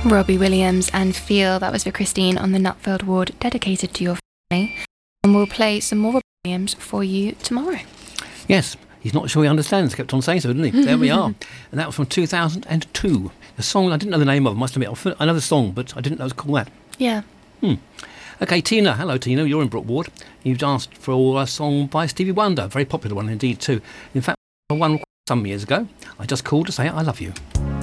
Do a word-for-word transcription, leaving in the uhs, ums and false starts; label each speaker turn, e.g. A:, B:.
A: Robbie Williams and Feel. That was for Christine on the Nutfield ward, dedicated to your family. And we'll play some more Robbie Williams for you tomorrow.
B: Yes, he's not sure he understands. Kept on saying so, didn't he? There we are. And that was from two thousand two. The song, I didn't know the name of, must admit. Another song, but I didn't know it was called that.
A: Yeah.
B: Hmm. Okay, Tina. Hello, Tina. You're in Brook Ward. You've asked for a song by Stevie Wonder. A very popular one indeed, too. In fact, one some years ago. I just called to say I love you.